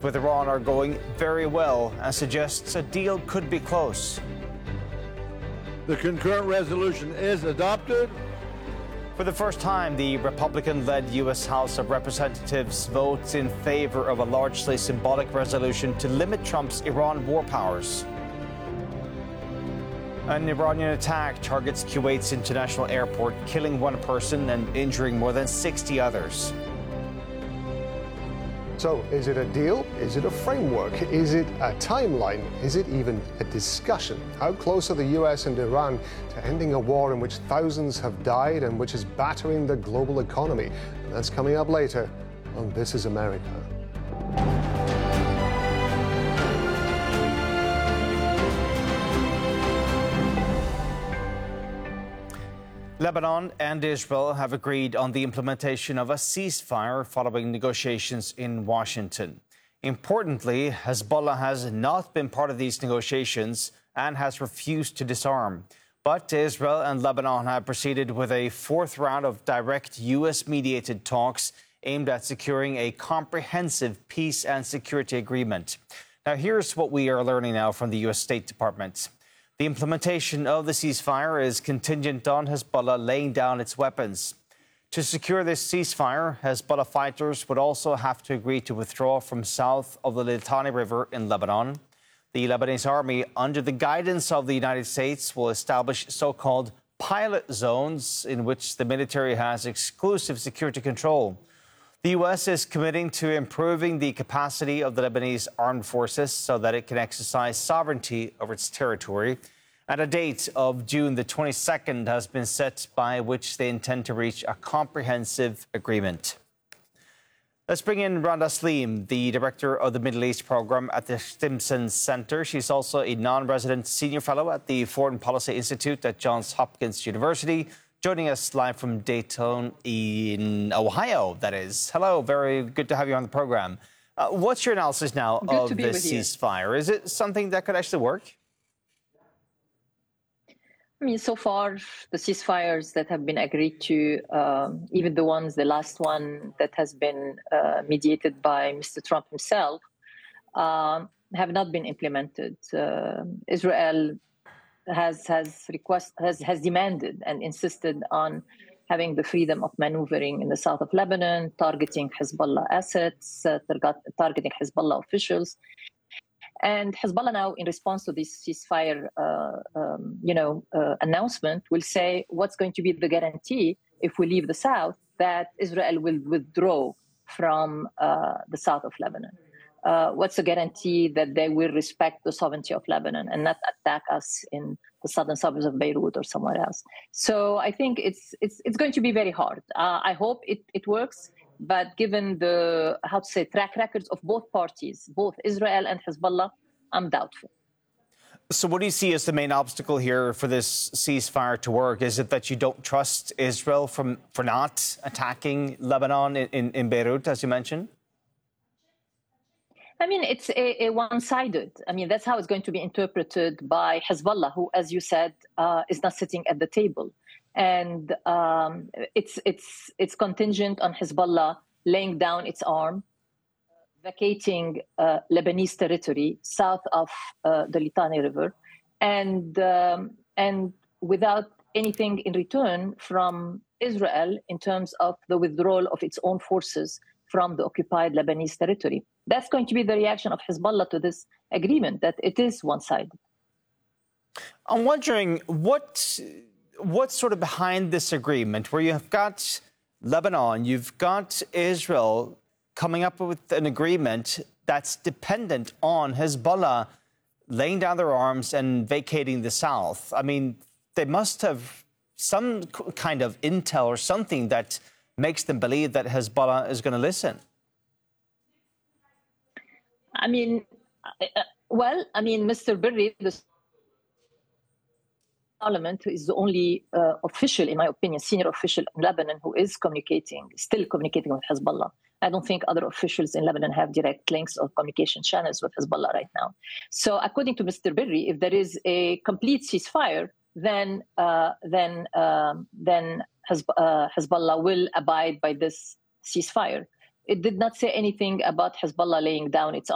with Iran are going very well and suggests a deal could be close. The concurrent resolution is adopted. For the first time, the Republican-led U.S. House of Representatives votes in favor of a largely symbolic resolution to limit Trump's Iran war powers. An Iranian attack targets Kuwait's international airport, killing one person and injuring more than 60 others. So, is it a deal? Is it a framework? Is it a timeline? Is it even a discussion? How close are the US and Iran to ending a war in which thousands have died and which is battering the global economy? And that's coming up later on This is America. Lebanon and Israel have agreed on the implementation of a ceasefire following negotiations in Washington. Importantly, Hezbollah has not been part of these negotiations and has refused to disarm. But Israel and Lebanon have proceeded with a fourth round of direct U.S.-mediated talks aimed at securing a comprehensive peace and security agreement. Now, here's what we are learning now from the U.S. State Department. The implementation of the ceasefire is contingent on Hezbollah laying down its weapons. To secure this ceasefire, Hezbollah fighters would also have to agree to withdraw from south of the Litani River in Lebanon. The Lebanese army, under the guidance of the United States, will establish so-called pilot zones in which the military has exclusive security control. The U.S. is committing to improving the capacity of the Lebanese armed forces so that it can exercise sovereignty over its territory. And a date of June the 22nd has been set by which they intend to reach a comprehensive agreement. Let's bring in Randa Saleem, the director of the Middle East program at the Stimson Center. She's also a non-resident senior fellow at the Foreign Policy Institute at Johns Hopkins University. Joining us live from Dayton in Ohio, that is. Hello, very good to have you on the program. What's your analysis now of this ceasefire? Is it something that could actually work? I mean, so far, the ceasefires that have been agreed to, even the last one that has been mediated by Mr. Trump himself, have not been implemented. Israel has demanded and insisted on having the freedom of maneuvering in the south of Lebanon, targeting Hezbollah assets, targeting Hezbollah officials. And Hezbollah now, in response to this ceasefire, announcement, will say what's going to be the guarantee if we leave the south that Israel will withdraw from the south of Lebanon. What's the guarantee that they will respect the sovereignty of Lebanon and not attack us in the southern suburbs of Beirut or somewhere else? So I think it's going to be very hard. I hope it works, but given the track records of both parties, both Israel and Hezbollah, I'm doubtful. So what do you see as the main obstacle here for this ceasefire to work? Is it that you don't trust Israel for not attacking Lebanon in Beirut, as you mentioned? I mean, it's a one-sided. I mean, that's how it's going to be interpreted by Hezbollah, who, as you said, is not sitting at the table. And it's contingent on Hezbollah laying down its arm, vacating Lebanese territory south of the Litani River, and without anything in return from Israel in terms of the withdrawal of its own forces from the occupied Lebanese territory. That's going to be the reaction of Hezbollah to this agreement, that it is one-sided. I'm wondering what's sort of behind this agreement, where you've got Lebanon, you've got Israel coming up with an agreement that's dependent on Hezbollah laying down their arms and vacating the south. I mean, they must have some kind of intel or something that makes them believe that Hezbollah is going to listen. I mean, Mr. Berri, the Parliament, is the only official, in my opinion, senior official in Lebanon who is still communicating with Hezbollah. I don't think other officials in Lebanon have direct links or communication channels with Hezbollah right now. So according to Mr. Berri, if there is a complete ceasefire, then Hezbollah will abide by this ceasefire. It did not say anything about Hezbollah laying down its